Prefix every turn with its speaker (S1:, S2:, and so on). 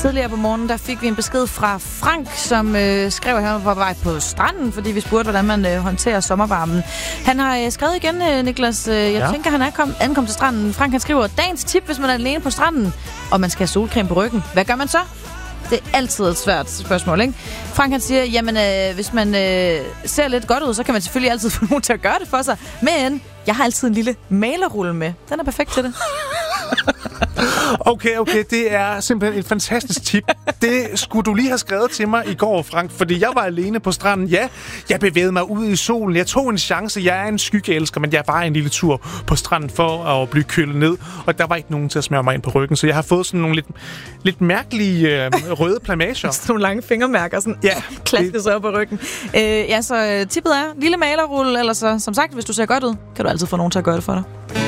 S1: Tidligere på morgenen, der fik vi en besked fra Frank, som skrev, at han var på vej på stranden, fordi vi spurgte, hvordan man håndterer sommervarmen. Han har skrevet igen, Niklas. Jeg tænker, han er ankommet til stranden. Frank, han skriver, dagens tip, hvis man er alene på stranden, og man skal have solcreme på ryggen. Hvad gør man så? Det er altid et svært spørgsmål, ikke? Frank, han siger, jamen, hvis man ser lidt godt ud, så kan man selvfølgelig altid få nogen til at gøre det for sig. Men jeg har altid en lille malerrulle med. Den er perfekt til det.
S2: Okay, det er simpelthen et fantastisk tip. Det skulle du lige have skrevet til mig i går, Frank, fordi jeg var alene på stranden. Ja, jeg bevægede mig ud i solen. Jeg tog en chance. Jeg er en skyggeelsker, men jeg var en lille tur på stranden for at blive kølet ned, og der var ikke nogen til at smøre mig ind på ryggen, så jeg har fået sådan nogle lidt mærkelige røde plamager.
S1: Sådan nogle lange fingermærker, sådan klaskes op på ryggen. Så tippet er lille malerrulle, eller så, som sagt, hvis du ser godt ud, kan du altid få nogen til at gøre det for dig.